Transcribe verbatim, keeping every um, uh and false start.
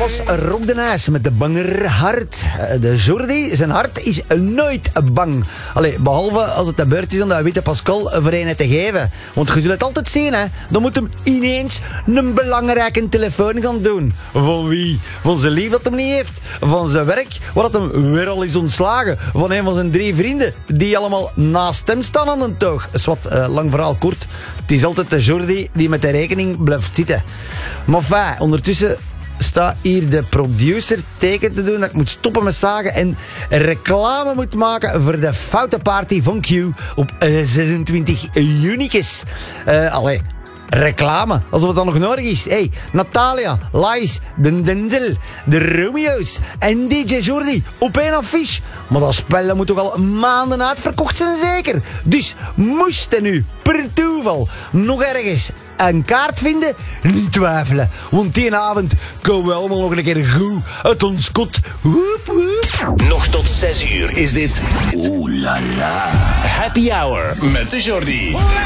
was Rob de Nijs met de banger hart. De Jordi, zijn hart is nooit bang. Allee, behalve als het de beurt is om dat witte Pascal voor een te geven. Want je zult het altijd zien, hè. Dan moet hem ineens een belangrijke telefoon gaan doen. Van wie? Van zijn lief dat hem niet heeft. Van zijn werk, waar dat hem weer al is ontslagen. Van een van zijn drie vrienden, die allemaal naast hem staan aan een toog. Is wat, uh, lang verhaal kort. Het is altijd de Jordi die met de rekening blijft zitten. Maar fijn, ondertussen staat hier de producer teken te doen dat ik moet stoppen met zagen en reclame moet maken voor de foute party van Q op uh, zesentwintig juni. Uh, allee, reclame, alsof het dan nog nodig is. Hey, Natalia, Lais, de Denzel, de Romeo's en D J Jordi op één affiche. Maar dat spel moet toch al maanden uitverkocht zijn, zeker? Dus moest er nu per toeval nog ergens een kaart vinden? Niet twijfelen, want die avond komen we allemaal nog een keer goed uit ons kot. Woep, woep. Nog tot zes uur is dit Oeh La La Happy Hour met de Jordi.